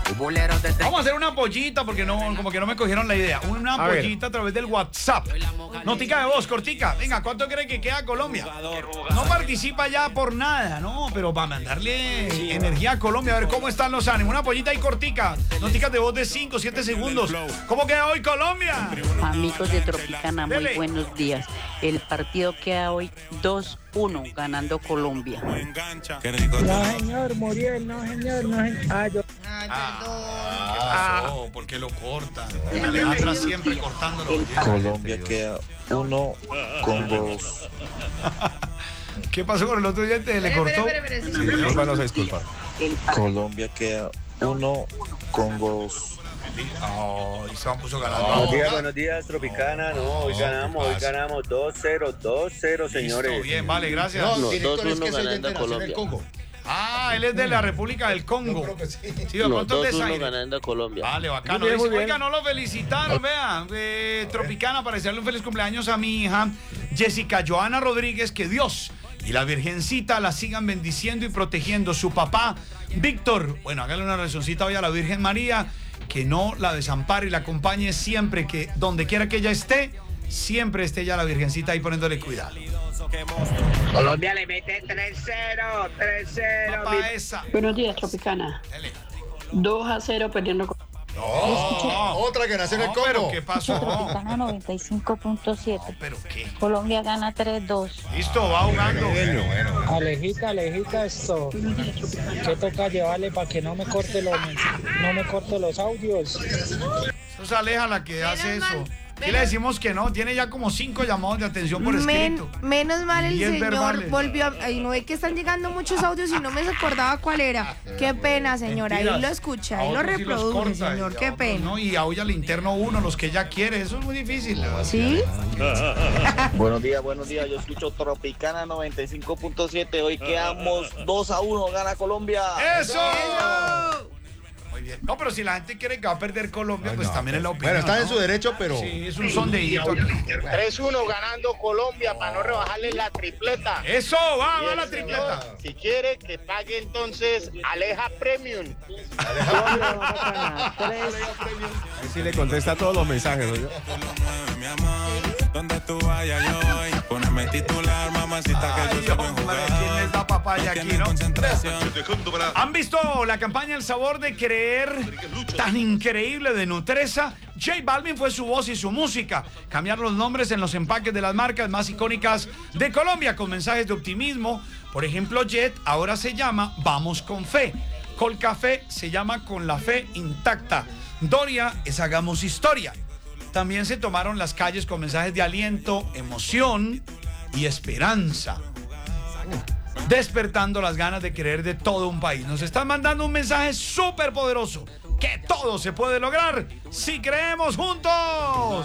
Vamos a hacer una pollita porque no, como que no me cogieron la idea. Una pollita a través del WhatsApp. Notica de voz, cortica. Venga, ¿cuánto cree que queda Colombia? No participa ya por nada, no, pero para mandarle energía a Colombia, a ver cómo están los ánimos. Una pollita y cortica. Noticas de voz de 5, 7 segundos. ¿Cómo queda hoy Colombia? Amigos de Tropicana, muy buenos días. El partido queda hoy 2-1 ganando Colombia. No, señor, Muriel, no, señor, no, señor. ¿Qué pasó? ¿Por qué lo cortan? Alejandra siempre cortándolo. Colombia queda 1 con 2. ¿Qué pasó con el otro diente? ¿Le cortó? Disculpa, no se disculpa. Colombia queda 1 con 2. Y se puso ganando. Buenos días, Tropicana. No, hoy ganamos 2-0, 2-0, señores. Listo, bien, vale, gracias. No, director, es que soy de Nación del Congo. Él es de la República del Congo. Sí, de pronto es de Zaire. ganando Colombia. Vale, bacano. Muy bien, Dice, muy bien. oiga, no lo felicitaron, vean. Tropicana, para desearle un feliz cumpleaños a mi hija, Jessica Joana Rodríguez, que Dios y la Virgencita la sigan bendiciendo y protegiendo. Su papá, Víctor, bueno, hágale una oracioncita hoy a la Virgen María, que no la desampare y la acompañe siempre, que donde quiera que ella esté, siempre esté ya la Virgencita ahí poniéndole cuidado. Colombia le mete 3-0, 3-0. Papá esa. Buenos días, Tropicana. Dele. 2-0 perdiendo. Otra que nació en el No, pero Congo. ¿qué pasó? Tropicana 95.7. ¿Pero qué? Colombia gana 3-2. Listo, va jugando. Alejita, esto. ¿Qué toca llevarle para que no me corte los audios? Eso es Aleja la que hace eso. ¿Qué le decimos que no? Tiene ya como 5 llamados de atención por escrito. Menos mal el 10 señor verbales. volvió a... Ay, no ve que están llegando muchos audios y no me acordaba cuál era. Qué pena, señora. Mentiras. Ahí lo escucha, A ahí lo otros sí los reproduce, corta, señor. y a Qué otros pena. no, y aulla al interno uno, los que ella quiere. Eso es muy difícil. ¿Sí? Buenos días, yo escucho Tropicana 95.7. Hoy quedamos 2-1, gana Colombia. ¡Eso! Muy bien. No, pero si la gente quiere que va a perder Colombia, pues también es la opinión. Bueno, está en ¿no? su derecho, pero... Sí, es un sondeíto aquí. 3-1 ganando Colombia para no rebajarle la tripleta. ¡Eso! ¡Va Y el la señor, tripleta! si quiere que pague entonces Aleja Premium. Ahí sí le contesta todos los mensajes, ¿no? Donde tú vayas yo voy. Poneme titular, mamacita, que yo soy buen Hombre, ¿quién les da papaya aquí, no? concentración. ¿Han visto la campaña El Sabor de Creer tan increíble de Nutresa? J Balvin fue su voz y su música. Cambiaron los nombres en los empaques de las marcas más icónicas de Colombia con mensajes de optimismo. Por ejemplo, Jet ahora se llama Vamos con Fe. Colcafé se llama Con la Fe Intacta. Doria es Hagamos Historia. También se tomaron las calles con mensajes de aliento, emoción y esperanza, despertando las ganas de creer de todo un país. Nos están mandando un mensaje súper poderoso, que todo se puede lograr si creemos juntos.